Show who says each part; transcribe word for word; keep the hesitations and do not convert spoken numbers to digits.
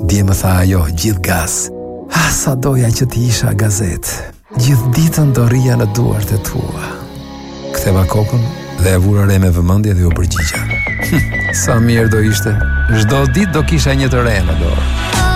Speaker 1: Dje më tha ajo, gjithë gas. Ah, sa doja që ti isha gazet. Gjithë ditën do rria në duart e tua. Ktheva kokën dhe e vura re me vëmendje dhe u përgjigja. Sa mirë do ishte. Çdo ditë do kisha një të re në dorë.